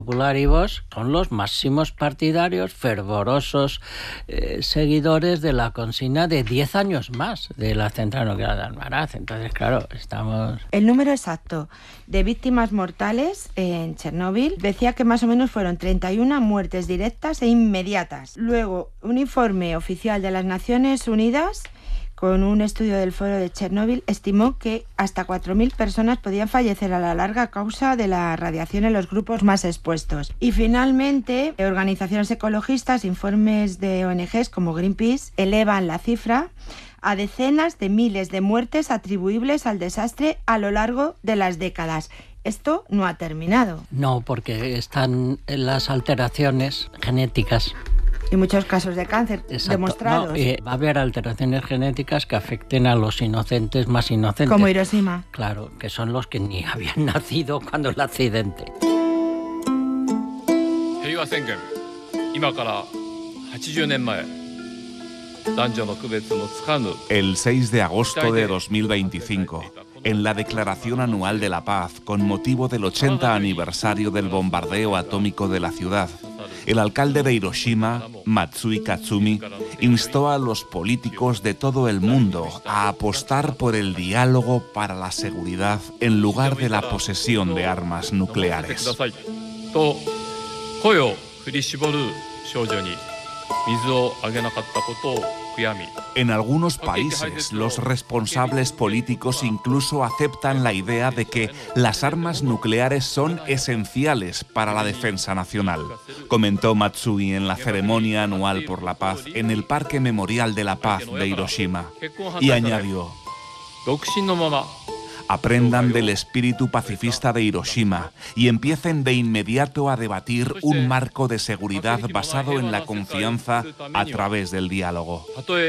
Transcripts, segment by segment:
Popular y Vox son los máximos partidarios, fervorosos seguidores de la consigna de 10 años más de la central nuclear de Almaraz. Entonces, claro, estamos... El número exacto de víctimas mortales en Chernóbil decía que más o menos fueron 31 muertes directas e inmediatas. Luego, un informe oficial de las Naciones Unidas, con un estudio del Foro de Chernóbil, estimó que hasta 4.000 personas podían fallecer a la larga a causa de la radiación en los grupos más expuestos. Y finalmente, organizaciones ecologistas, informes de ONGs como Greenpeace, elevan la cifra a decenas de miles de muertes atribuibles al desastre a lo largo de las décadas. Esto no ha terminado. No, porque están las alteraciones genéticas. Y muchos casos de cáncer demostrados. No, va a haber alteraciones genéticas que afecten a los inocentes más inocentes. Como Hiroshima. Claro, que son los que ni habían nacido cuando el accidente. El 6 de agosto de 2025, en la Declaración Anual de la Paz, con motivo del 80 aniversario del bombardeo atómico de la ciudad, el alcalde de Hiroshima, Matsui Katsumi, instó a los políticos de todo el mundo a apostar por el diálogo para la seguridad en lugar de la posesión de armas nucleares. En algunos países, los responsables políticos incluso aceptan la idea de que las armas nucleares son esenciales para la defensa nacional, comentó Matsui en la ceremonia anual por la paz en el Parque Memorial de la Paz de Hiroshima. Y añadió: aprendan del espíritu pacifista de Hiroshima y empiecen de inmediato a debatir un marco de seguridad basado en la confianza a través del diálogo.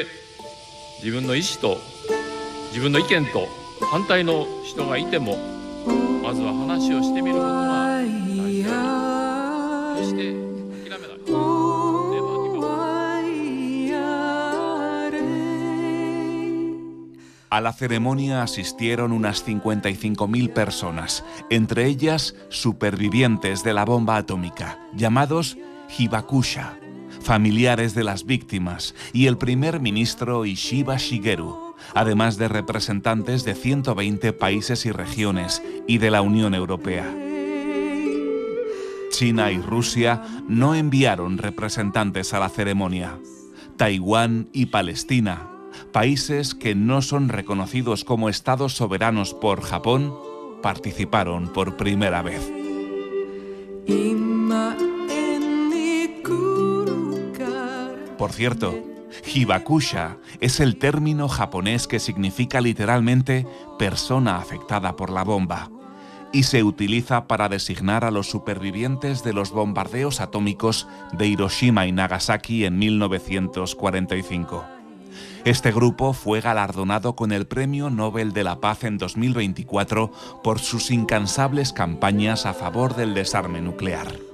A la ceremonia asistieron unas 55.000 personas, entre ellas supervivientes de la bomba atómica, llamados Hibakusha, familiares de las víctimas, y el primer ministro Ishiba Shigeru, además de representantes de 120 países y regiones y de la Unión Europea. China y Rusia no enviaron representantes a la ceremonia. Taiwán y Palestina, países que no son reconocidos como estados soberanos por Japón, participaron por primera vez. Por cierto, Hibakusha es el término japonés que significa literalmente persona afectada por la bomba y se utiliza para designar a los supervivientes de los bombardeos atómicos de Hiroshima y Nagasaki en 1945. Este grupo fue galardonado con el Premio Nobel de la Paz en 2024 por sus incansables campañas a favor del desarme nuclear.